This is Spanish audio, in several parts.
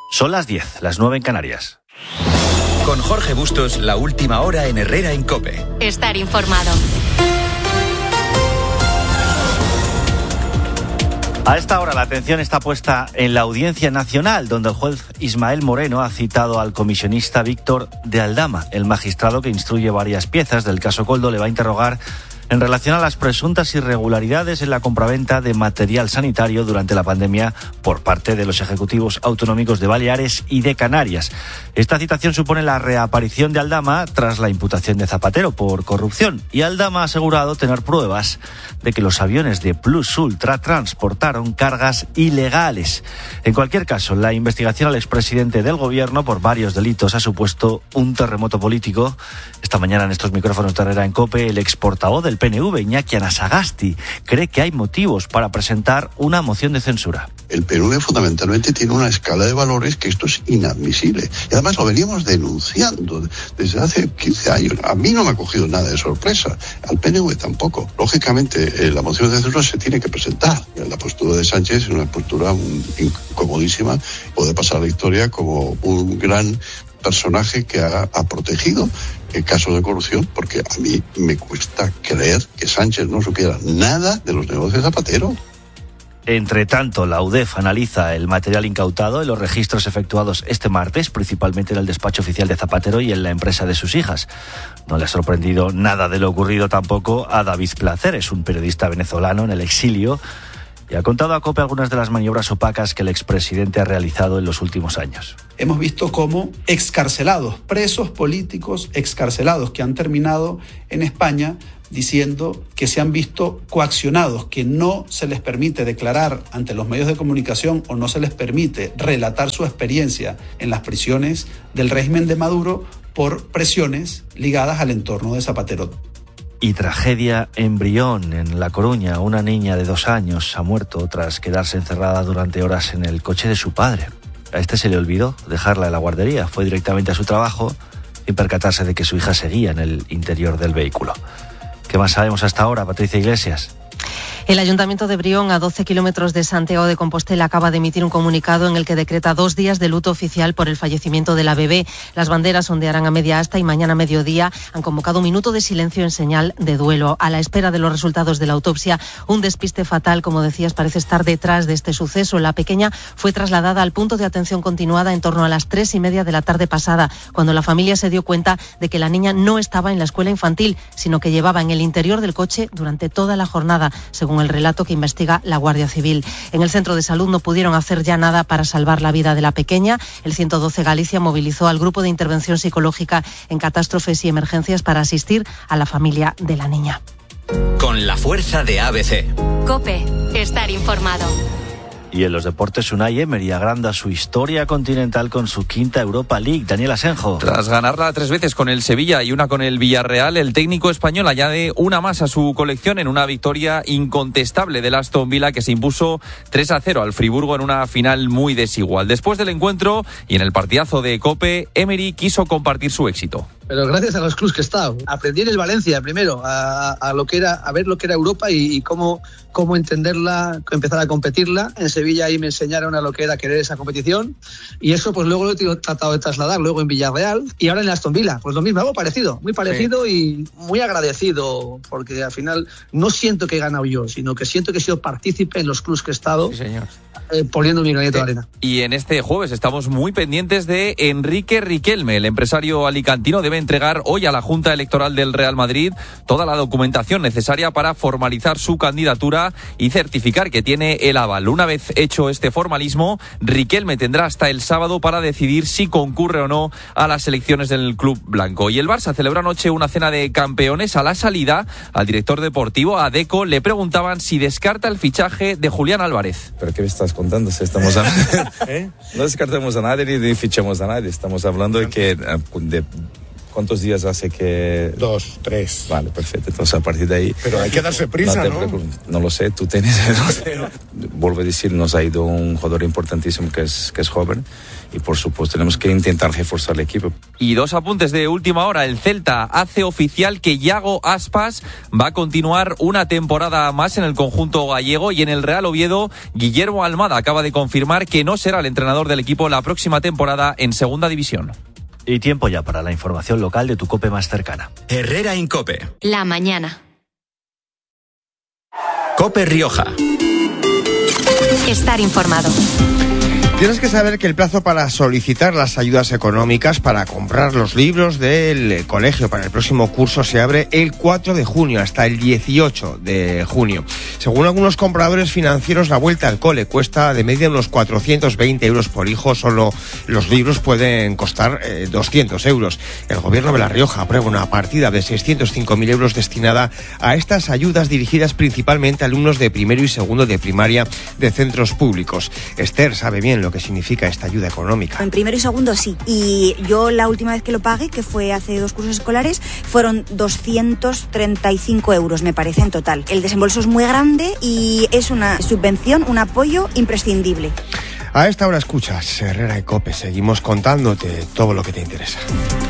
Son las 10, las 9 en Canarias. Con Jorge Bustos, la última hora en Herrera en COPE. Estar informado. A esta hora la atención está puesta en la Audiencia Nacional, donde el juez Ismael Moreno ha citado al comisionista Víctor de Aldama. El magistrado que instruye varias piezas del caso Koldo le va a interrogar en relación a las presuntas irregularidades en la compraventa de material sanitario durante la pandemia por parte de los ejecutivos autonómicos de Baleares y de Canarias. Esta citación supone la reaparición de Aldama tras la imputación de Zapatero por corrupción, y Aldama ha asegurado tener pruebas de que los aviones de Plus Ultra transportaron cargas ilegales. En cualquier caso, la investigación al expresidente del gobierno por varios delitos ha supuesto un terremoto político. Esta mañana en estos micrófonos de Herrera en COPE, el exportavoz del PNV, Iñaki Anasagasti, cree que hay motivos para presentar una moción de censura. El PNV fundamentalmente tiene una escala de valores que esto es inadmisible. Y además lo veníamos denunciando desde hace 15 años. A mí no me ha cogido nada de sorpresa, al PNV tampoco. Lógicamente, la moción de censura se tiene que presentar. La postura de Sánchez es una postura incomodísima. Puede pasar a la historia como un gran personaje que ha protegido en casos de corrupción, porque a mí me cuesta creer que Sánchez no supiera nada de los negocios de Zapatero. Entre tanto, la UDEF analiza el material incautado en los registros efectuados este martes, principalmente en el despacho oficial de Zapatero y en la empresa de sus hijas. No le ha sorprendido nada de lo ocurrido tampoco a David Placer, es un periodista venezolano en el exilio, y ha contado a COPE algunas de las maniobras opacas que el expresidente ha realizado en los últimos años. Hemos visto cómo excarcelados, presos políticos excarcelados que han terminado en España diciendo que se han visto coaccionados, que no se les permite declarar ante los medios de comunicación o no se les permite relatar su experiencia en las prisiones del régimen de Maduro por presiones ligadas al entorno de Zapatero. Y tragedia en Brión, en La Coruña. Una niña de 2 años ha muerto tras quedarse encerrada durante horas en el coche de su padre. A este se le olvidó dejarla en la guardería. Fue directamente a su trabajo sin percatarse de que su hija seguía en el interior del vehículo. ¿Qué más sabemos hasta ahora, Patricia Iglesias? El Ayuntamiento de Brión, a 12 kilómetros de Santiago de Compostela, acaba de emitir un comunicado en el que decreta 2 días de luto oficial por el fallecimiento de la bebé. Las banderas ondearán a media asta y mañana a mediodía han convocado un minuto de silencio en señal de duelo. A la espera de los resultados de la autopsia, un despiste fatal, como decías, parece estar detrás de este suceso. La pequeña fue trasladada al punto de atención continuada en torno a las 3:30 de la tarde pasada, cuando la familia se dio cuenta de que la niña no estaba en la escuela infantil, sino que llevaba en el interior del coche durante toda la jornada, según el relato que investiga la Guardia Civil. En el centro de salud no pudieron hacer ya nada para salvar la vida de la pequeña. El 112 Galicia movilizó al grupo de intervención psicológica en catástrofes y emergencias para asistir a la familia de la niña. Con la fuerza de ABC. COPE, estar informado. Y en los deportes, Unai Emery agranda su historia continental con su 5ª Europa League. Daniel Asenjo. Tras ganarla 3 veces con el Sevilla y una con el Villarreal, el técnico español añade una más a su colección en una victoria incontestable del Aston Villa, que se impuso 3-0 al Friburgo en una final muy desigual. Después del encuentro y en el partidazo de COPE, Emery quiso compartir su éxito. Pero gracias a los clubs que he estado. Aprendí en el Valencia primero a lo que era, a ver lo que era Europa y cómo entenderla, empezar a competirla. En Sevilla ahí me enseñaron a lo que era querer esa competición, y eso pues luego lo he tratado de trasladar luego en Villarreal y ahora en Aston Villa. Pues lo mismo, algo parecido, muy parecido, sí. Y muy agradecido, porque al final no siento que he ganado yo, sino que siento que he sido partícipe en los clubs que he estado. Sí, señor. Poniendo mi granito de arena. Y en este jueves estamos muy pendientes de Enrique Riquelme. El empresario alicantino debe entregar hoy a la Junta Electoral del Real Madrid toda la documentación necesaria para formalizar su candidatura y certificar que tiene el aval. Una vez hecho este formalismo, Riquelme tendrá hasta el sábado para decidir si concurre o no a las elecciones del club blanco. Y el Barça celebra anoche una cena de campeones. A la salida, al director deportivo, a Deco, le preguntaban si descarta el fichaje de Julián Álvarez. ¿Pero qué me estás contando? Si estamos no descartamos a nadie ni fichamos a nadie. Estamos hablando de que ¿Cuántos días hace que...? 2, 3. Vale, perfecto. Entonces, a partir de ahí... Pero hay que darse prisa, ¿no? No lo sé, tú tienes... Vuelvo a decir, nos ha ido un jugador importantísimo que es joven. Y por supuesto tenemos que intentar reforzar el equipo. Y 2 apuntes de última hora. El Celta hace oficial que Yago Aspas va a continuar una temporada más en el conjunto gallego, y en el Real Oviedo Guillermo Almada acaba de confirmar que no será el entrenador del equipo la próxima temporada en Segunda División. Y tiempo ya para la información local de tu COPE más cercana. Herrera Incope. La mañana. COPE Rioja. Estar informado. Tienes que saber que el plazo para solicitar las ayudas económicas para comprar los libros del colegio para el próximo curso se abre el 4 de junio hasta el 18 de junio. Según algunos compradores financieros, la vuelta al cole cuesta de media unos 420 euros por hijo. Solo los libros pueden costar 200 euros. El gobierno de La Rioja aprueba una partida de 605.000 euros destinada a estas ayudas, dirigidas principalmente a alumnos de primero y segundo de primaria de centros públicos. Esther sabe bien lo que significa esta ayuda económica. En primero y segundo sí, y yo la última vez que lo pagué, que fue hace 2 cursos escolares, fueron 235 euros, me parece, en total. El desembolso es muy grande y es una subvención, un apoyo imprescindible. A esta hora escuchas Herrera y Cope, seguimos contándote todo lo que te interesa.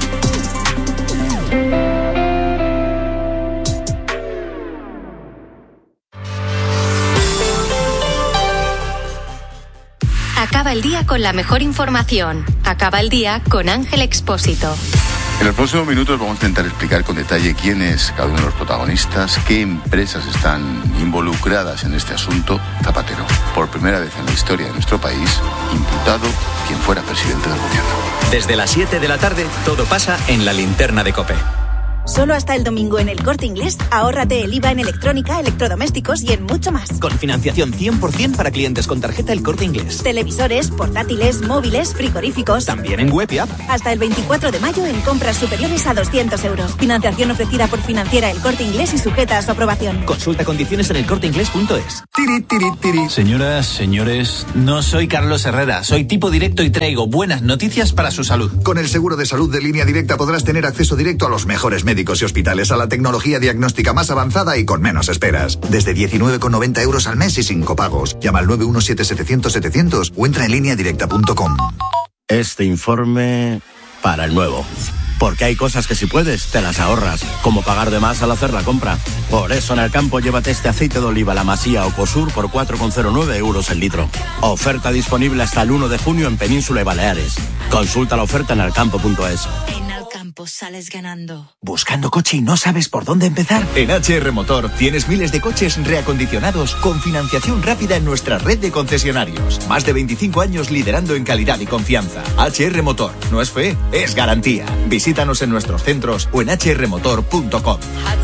Acaba el día con la mejor información. Acaba el día con Ángel Expósito. En los próximos minutos vamos a intentar explicar con detalle quién es cada uno de los protagonistas, qué empresas están involucradas en este asunto. Zapatero, por primera vez en la historia de nuestro país, imputado quien fuera presidente del gobierno. Desde las 7 de la tarde, todo pasa en la linterna de COPE. Solo hasta el domingo en El Corte Inglés, ahórrate el IVA en electrónica, electrodomésticos y en mucho más. Con financiación 100% para clientes con tarjeta El Corte Inglés. Televisores, portátiles, móviles, frigoríficos. También en web y app. Hasta el 24 de mayo en compras superiores a 200 euros. Financiación ofrecida por Financiera El Corte Inglés y sujeta a su aprobación. Consulta condiciones en elcorteinglés.es. Señoras, señores, no soy Carlos Herrera, soy tipo directo y traigo buenas noticias para su salud. Con el seguro de salud de Línea Directa podrás tener acceso directo a los mejores médicos y hospitales, a la tecnología diagnóstica más avanzada y con menos esperas. Desde 19,90 euros al mes y sin copagos. Llama al 917-700-700 o entra en lineadirecta.com. Este informe para el nuevo. Porque hay cosas que si puedes, te las ahorras, como pagar de más al hacer la compra. Por eso en el campo llévate este aceite de oliva La Masía Ocosur por 4,09 euros el litro. Oferta disponible hasta el 1 de junio en Península y Baleares. Consulta la oferta en alcampo.es. En Alcampo sales ganando. ¿Buscando coche y no sabes por dónde empezar? En HR Motor tienes miles de coches reacondicionados con financiación rápida en nuestra red de concesionarios. Más de 25 años liderando en calidad y confianza. HR Motor, no es fe, es garantía. Visítanos en nuestros centros o en hrmotor.com.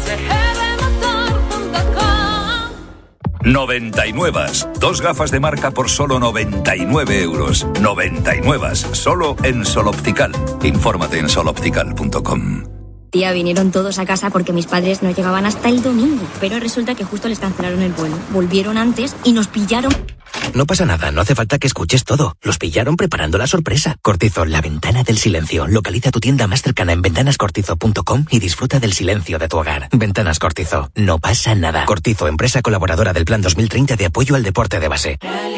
99. 2 gafas de marca por solo 99 euros. 99. Solo en Sol Optical. Infórmate en soloptical.com. Tía, vinieron todos a casa porque mis padres no llegaban hasta el domingo. Pero resulta que justo les cancelaron el vuelo. Volvieron antes y nos pillaron. No pasa nada, no hace falta que escuches todo. Los pillaron preparando la sorpresa. Cortizo, la ventana del silencio. Localiza tu tienda más cercana en ventanascortizo.com y disfruta del silencio de tu hogar. Ventanas Cortizo, no pasa nada. Cortizo, empresa colaboradora del Plan 2030 de apoyo al deporte de base.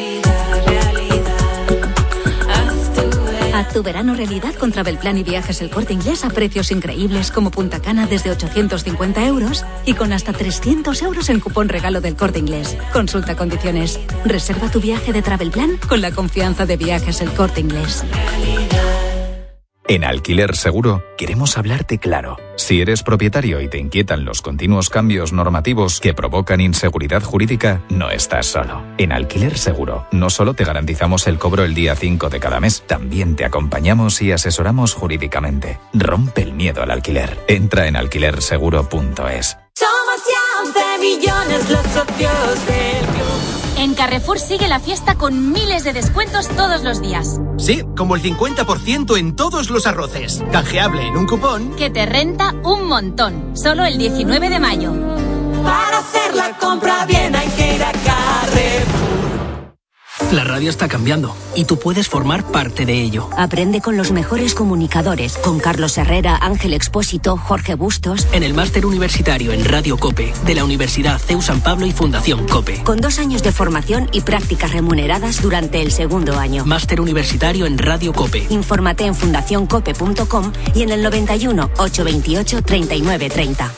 Haz tu verano realidad con Travelplan y Viajes El Corte Inglés a precios increíbles como Punta Cana desde 850 euros y con hasta 300 euros en cupón regalo del Corte Inglés. Consulta condiciones. Reserva tu viaje de Travelplan con la confianza de Viajes El Corte Inglés. En Alquiler Seguro queremos hablarte claro. Si eres propietario y te inquietan los continuos cambios normativos que provocan inseguridad jurídica, no estás solo. En Alquiler Seguro no solo te garantizamos el cobro el día 5 de cada mes, también te acompañamos y asesoramos jurídicamente. Rompe el miedo al alquiler. Entra en alquilerseguro.es. Somos ya 11 millones los socios del club. En Carrefour sigue la fiesta con miles de descuentos todos los días. Sí, como el 50% en todos los arroces. Canjeable en un cupón que te renta un montón. Solo el 19 de mayo. Para hacer la compra bien hay que ir a Carrefour. La radio está cambiando y tú puedes formar parte de ello. Aprende con los mejores comunicadores, con Carlos Herrera, Ángel Expósito, Jorge Bustos. En el máster universitario en Radio COPE de la Universidad CEU San Pablo y Fundación COPE. Con 2 años de formación y prácticas remuneradas durante el 2º año. Máster universitario en Radio COPE. Infórmate en fundacioncope.com y en el 91 828 3930.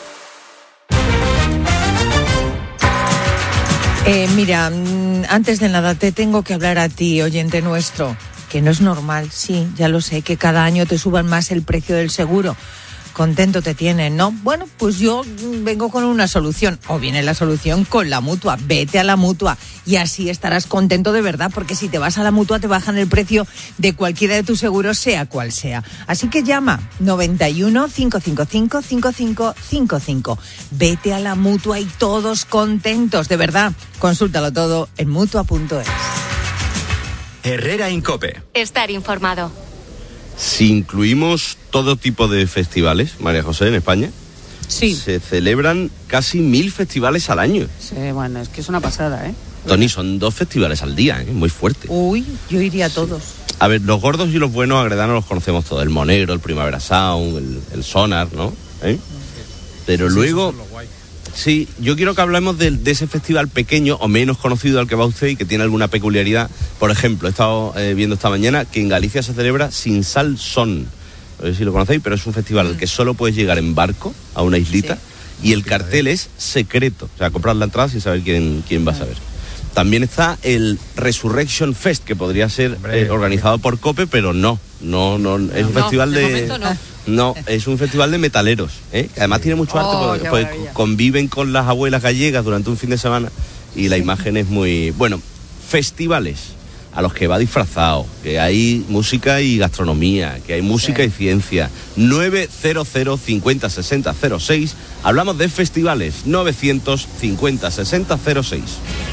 Mira, antes de nada te tengo que hablar a ti, oyente nuestro, que no es normal, sí, ya lo sé, que cada año te suban más el precio del seguro. Contento te tienen, ¿no? Bueno, pues yo vengo con una solución, o viene la solución con la Mutua. Vete a la Mutua y así estarás contento de verdad, porque si te vas a la Mutua te bajan el precio de cualquiera de tus seguros, sea cual sea. Así que llama 91 555 5555. Vete a la Mutua y todos contentos, de verdad. Consúltalo todo en Mutua.es. Herrera Incope. Estar informado. Si incluimos todo tipo de festivales, María José, en España, sí, se celebran casi 1000 festivales al año. Sí, bueno, es que es una pasada, ¿eh? Tony, son 2 festivales al día, ¿eh? Muy fuerte. Uy, yo iría a todos. A ver, los gordos y los buenos agredanos los conocemos todos. El Monegro, el Primavera Sound, el Sonar, ¿no? Pero luego... Sí, yo quiero que hablemos de ese festival pequeño o menos conocido al que va usted y que tiene alguna peculiaridad. Por ejemplo, he estado viendo esta mañana que en Galicia se celebra Sin Sal Son. No sé si lo conocéis, pero es un festival al que solo puedes llegar en barco a una islita, y el cartel es secreto. O sea, comprar la entrada sin saber quién vas a ver. También está el Resurrection Fest, que podría ser organizado por COPE, pero no, es un festival de... No, es un festival de metaleros, que además tiene mucho arte, porque conviven con las abuelas gallegas durante un fin de semana y la imagen es muy... Bueno, festivales a los que va disfrazado, que hay música y gastronomía, que hay música y ciencia. 900 50 60 06, hablamos de festivales, 950 60 06.